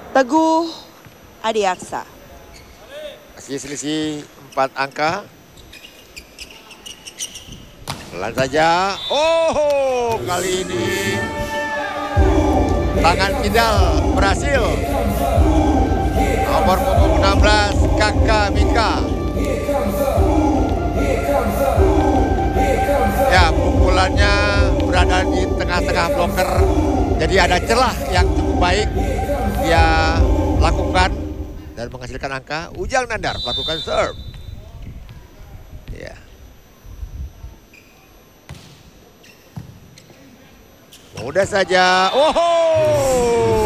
Teguh Adiaksa. Masih selisih 4 angka. Pelan saja. Oh, kali ini tangan kidal berhasil. Nomor punggung 16 Kakak Mika. Ya, pukulannya berada di tengah-tengah bloker. Jadi ada celah yang cukup baik dia lakukan dan menghasilkan angka. Ujang Nandar melakukan serve. Ya. Mudah saja. Oh.